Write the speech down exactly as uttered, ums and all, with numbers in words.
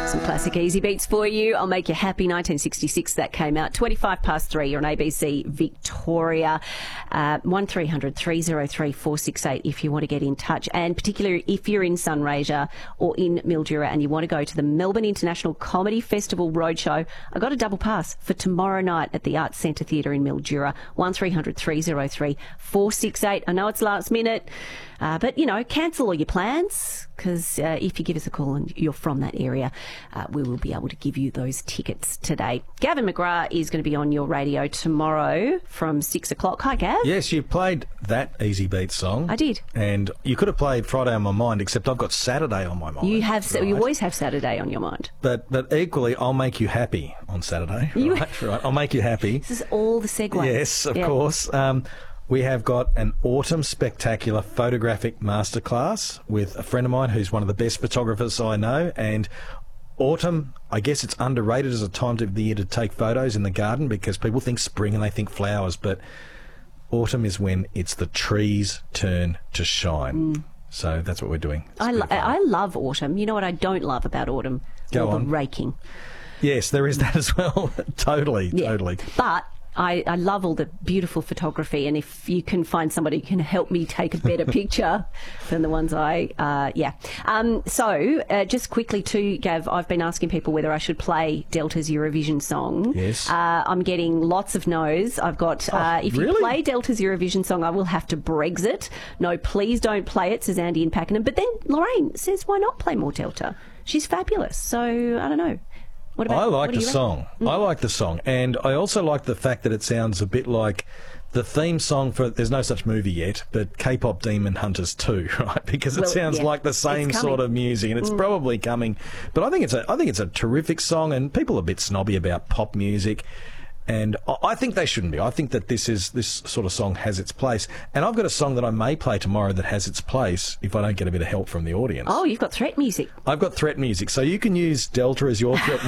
Some classic easy beats for you. I'll Make You Happy, nineteen sixty-six, that came out. twenty-five past three, you're on A B C Victoria. Uh, one three hundred three oh three four six eight if you want to get in touch. And particularly if you're in Sunraysia or in Mildura and you want to go to the Melbourne International Comedy Festival Roadshow, I got a double pass for tomorrow night at the Arts Centre Theatre in Mildura. one three hundred three oh three four six eight. I know it's last minute, uh, but, you know, cancel all your plans, because uh, if you give us a call and you're from that area, uh, we will be able to give you those tickets today. Gavin McGrath is going to be on your radio tomorrow from six o'clock. Hi, Gav. Yes, you played that Easy Beat song. I did. And you could have played Friday on my mind, except I've got Saturday on my mind. You have. Right? You always have Saturday on your mind. But but equally, I'll Make You Happy on Saturday. You... Right, right. I'll Make You Happy. This is all the segues. Yes, of yeah. course. Um, we have got an autumn spectacular photographic masterclass with a friend of mine who's one of the best photographers I know. And autumn, I guess it's underrated as a time of the year to take photos in the garden, because people think spring and they think flowers, but autumn is when it's the trees turn to shine. Mm. So that's what we're doing. It's I, lo- I love autumn. You know what I don't love about autumn? Go All on. the raking. Yes, there is that as well. totally, yeah. totally. But I, I love all the beautiful photography, and if you can find somebody who can help me take a better picture than the ones I, uh, yeah. Um, so, uh, just quickly too, Gav, I've been asking people whether I should play Delta's Eurovision song. Yes. Uh, I'm getting lots of no's. I've got, oh, uh, if really? you play Delta's Eurovision song, I will have to Brexit. No, please don't play it, says Andy in Pakenham. But then Lorraine says, why not play more Delta? She's fabulous. So, I don't know. What about, I like the reckon? song. Mm. I like the song. And I also like the fact that it sounds a bit like the theme song for, there's no such movie yet, but K-pop Demon Hunters two, right? Because it well, sounds yeah. like the same sort of music, and it's mm. probably coming. But I think it's a, I think it's a terrific song, and people are a bit snobby about pop music. And I think they shouldn't be. I think that this is this sort of song has its place. And I've got a song that I may play tomorrow that has its place if I don't get a bit of help from the audience. Oh, you've got threat music. I've got threat music. So you can use Delta as your threat